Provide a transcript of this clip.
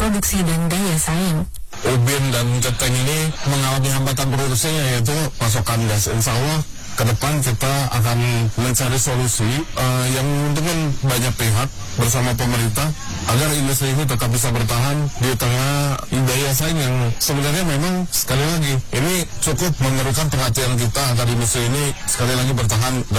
produksi dan daya saing. Ubin dan Keteng ini mengalami hambatan produksinya, yaitu pasokan gas. Insya Allah ke depan kita akan mencari solusi yang menguntungkan banyak pihak bersama pemerintah agar industri ini tetap bisa bertahan di tengah daya saing yang sebenarnya memang sekali lagi ini cukup memerlukan perhatian kita agar industri ini sekali lagi bertahan.